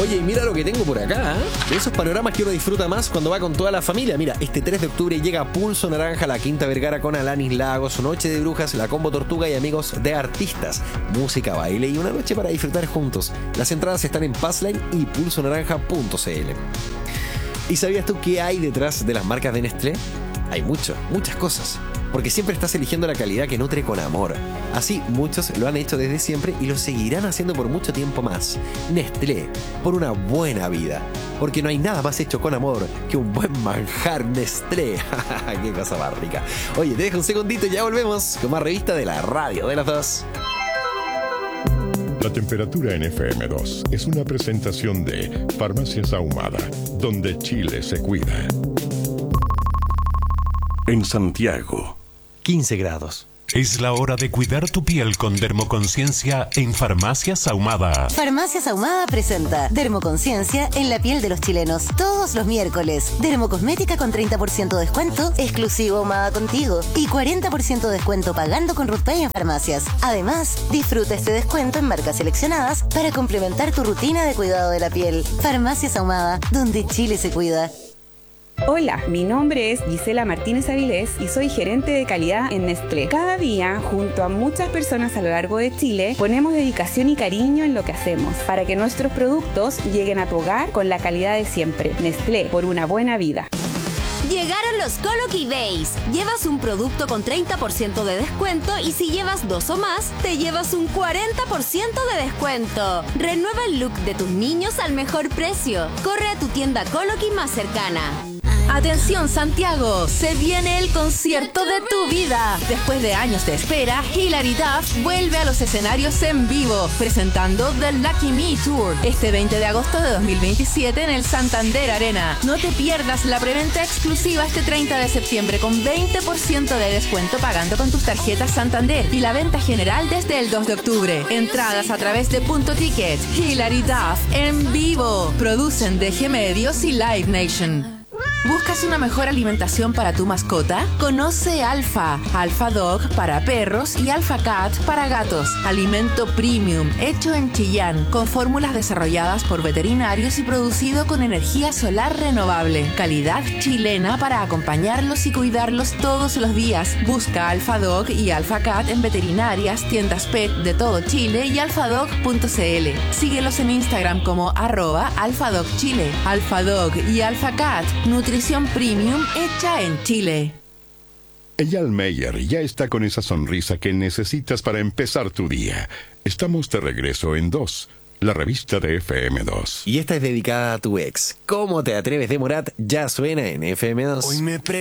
Oye, mira lo que tengo por acá, ¿eh? De esos panoramas que uno disfruta más cuando va con toda la familia. Mira, este 3 de octubre llega Pulso Naranja, la Quinta Vergara con Alanis Lagos, Noche de Brujas, la Combo Tortuga y amigos de artistas. Música, baile y una noche para disfrutar juntos. Las entradas están en Passline y pulsonaranja.cl. ¿Y sabías tú qué hay detrás de las marcas de Nestlé? Hay muchas cosas. Porque siempre estás eligiendo la calidad que nutre con amor. Así, muchos lo han hecho desde siempre y lo seguirán haciendo por mucho tiempo más. Nestlé, por una buena vida. Porque no hay nada más hecho con amor que un buen manjar Nestlé. ¡Qué cosa más rica! Oye, te dejo un segundito y ya volvemos con más revista de la radio de las dos. La temperatura en FM2 es una presentación de Farmacias Ahumada, donde Chile se cuida. En Santiago, 15 grados. Es la hora de cuidar tu piel con Dermoconciencia en Farmacias Ahumada. Farmacias Ahumada presenta Dermoconciencia en la piel de los chilenos. Todos los miércoles. Dermocosmética con 30% de descuento, exclusivo Ahumada Contigo. Y 40% de descuento pagando con RutPay en farmacias. Además, disfruta este descuento en marcas seleccionadas para complementar tu rutina de cuidado de la piel. Farmacias Ahumada, donde Chile se cuida. Hola, mi nombre es Gisela Martínez Avilés y soy gerente de calidad en Nestlé. Cada día, junto a muchas personas a lo largo de Chile, ponemos dedicación y cariño en lo que hacemos para que nuestros productos lleguen a tu hogar con la calidad de siempre. Nestlé, por una buena vida. Llegaron los Coloki Days. Llevas un producto con 30% de descuento y si llevas 2 o más, te llevas un 40% de descuento. Renueva el look de tus niños al mejor precio. Corre a tu tienda Coloki más cercana. Atención Santiago, se viene el concierto de tu vida. Después de años de espera, Hilary Duff vuelve a los escenarios en vivo, presentando The Lucky Me Tour, este 20 de agosto de 2027 en el Santander Arena. No te pierdas la preventa exclusiva este 30 de septiembre con 20% de descuento pagando con tus tarjetas Santander y la venta general desde el 2 de octubre. Entradas a través de Punto Ticket. Hilary Duff en vivo. Producen DG Medios y Live Nation. ¿Buscas una mejor alimentación para tu mascota? Conoce Alfa, Alfa Dog para perros y Alfa Cat para gatos. Alimento premium, hecho en Chillán, con fórmulas desarrolladas por veterinarios y producido con energía solar renovable. Calidad chilena para acompañarlos y cuidarlos todos los días. Busca Alfa Dog y Alfa Cat en veterinarias, tiendas pet de todo Chile y alfadog.cl. Síguelos en Instagram como @alfadogchile. Alfa Dog y Alfa Cat, nutrición premium hecha en Chile. Eyal Meyer ya está con esa sonrisa que necesitas para empezar tu día. Estamos de regreso en 2, la revista de FM2. Y esta es dedicada a tu ex. ¿Cómo te atreves de Morat? Ya suena en FM2. Hoy me